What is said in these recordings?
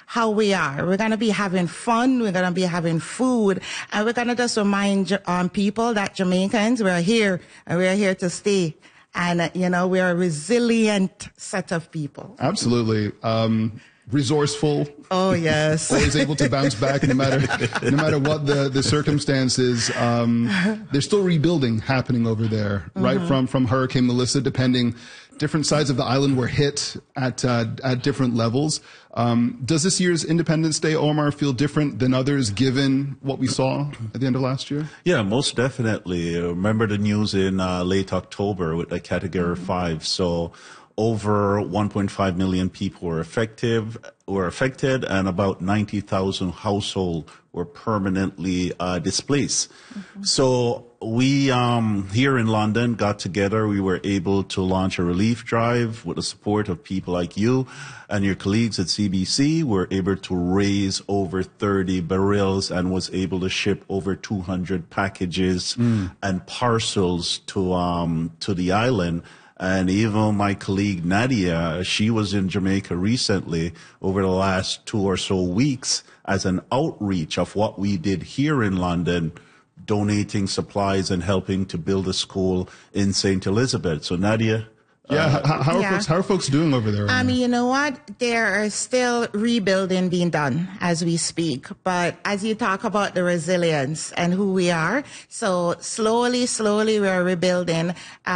how we are. We're going to be having fun. We're going to be having food. And we're going to just remind people that Jamaicans, we're here and we're here to stay. And, we're a resilient set of people. Absolutely. Resourceful. Oh, yes. Always able to bounce back no matter what the circumstances. There's still rebuilding happening over there, right? From Hurricane Melissa, different sides of the island were hit at different levels. Does this year's Independence Day, Omar, feel different than others given what we saw at the end of last year? Yeah, most definitely. Remember the news in late October with the Category 5. So over 1.5 million people were affected, and about 90,000 households were permanently displaced. So we here in London got together. We were able to launch a relief drive with the support of people like you and your colleagues at CBC. We're able to raise over 30 barrels and was able to ship over 200 packages and parcels to the island. And even my colleague Nadia, she was in Jamaica recently over the last 2 or so weeks as an outreach of what we did here in London, donating supplies and helping to build a school in St. Elizabeth. So Nadia. How are folks doing over there? You know what? There are still rebuilding being done as we speak. But as you talk about the resilience and who we are, so slowly we're rebuilding.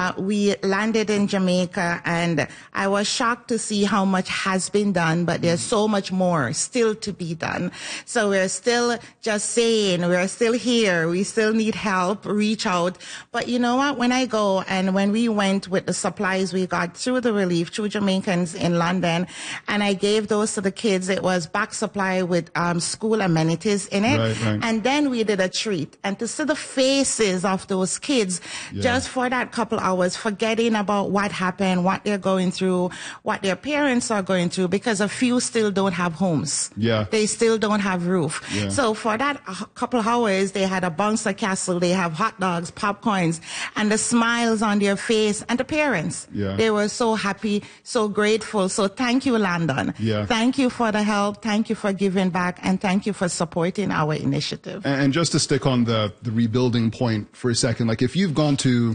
We landed in Jamaica and I was shocked to see how much has been done, but there's so much more still to be done. So we're still just saying we're still here. We still need help, reach out. But you know what? When I go and when we went with the supplies we got through the relief, through Jamaicans in London, and I gave those to the kids. It was back supply with school amenities in it. Right. And then we did a treat. And to see the faces of those kids just for that couple hours, forgetting about what happened, what they're going through, what their parents are going through, because a few still don't have homes. Yeah. They still don't have roof. Yeah. So for that couple hours, they had a bouncer castle, they have hot dogs, popcorns, and the smiles on their face, and the parents. Yeah. They were so happy, so grateful. So thank you, London. Yeah. Thank you for the help. Thank you for giving back. And thank you for supporting our initiative. And just to stick on the rebuilding point for a second, like if you've gone to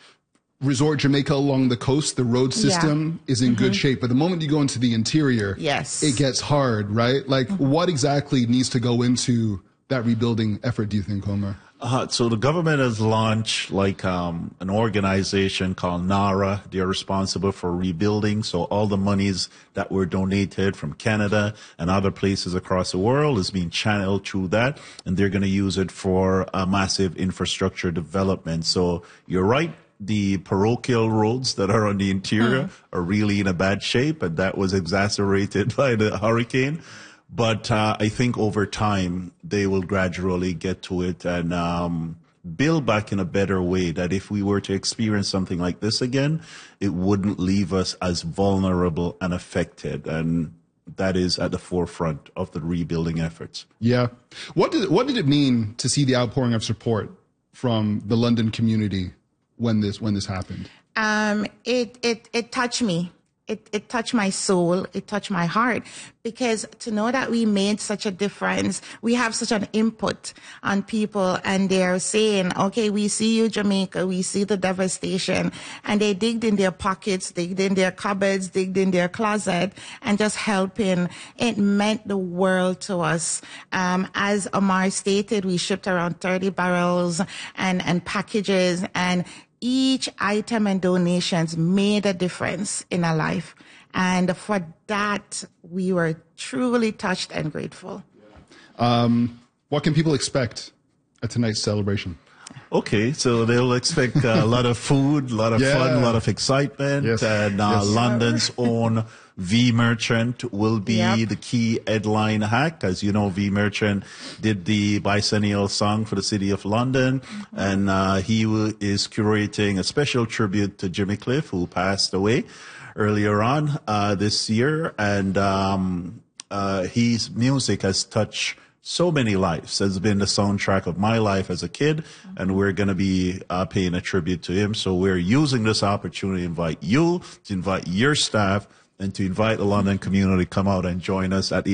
Resort Jamaica along the coast, the road system is in good shape. But the moment you go into the interior, it gets hard, right? Like what exactly needs to go into that rebuilding effort, do you think, Omar? So the government has launched an organization called NARA. They're responsible for rebuilding. So all the monies that were donated from Canada and other places across the world is being channeled through that. And they're going to use it for a massive infrastructure development. So you're right. The parochial roads that are on the interior are really in a bad shape. And that was exacerbated by the hurricane. But I think over time, they will gradually get to it and build back in a better way, that if we were to experience something like this again, it wouldn't leave us as vulnerable and affected. And that is at the forefront of the rebuilding efforts. Yeah. What did it mean to see the outpouring of support from the London community when this happened? It touched me. It touched my soul. It touched my heart, because to know that we made such a difference, we have such an input on people, and they're saying, okay, we see you, Jamaica, we see the devastation, and they digged in their pockets, digged in their cupboards, digged in their closet, and just helping. It meant the world to us. As Omar stated, we shipped around 30 barrels and packages, and each item and donations made a difference in our life. And for that, we were truly touched and grateful. What can people expect at tonight's celebration? Okay, so they'll expect a lot of food, a lot of fun, a lot of excitement. And London's own V Merchant will be the key headline act. As you know, V Merchant did the bicentennial song for the City of London, and he is curating a special tribute to Jimmy Cliff, who passed away earlier on this year. And his music has touched so many lives. Has been the soundtrack of my life as a kid, and we're going to be paying a tribute to him. So we're using this opportunity to invite you, to invite your staff, and to invite the London community to come out and join us at the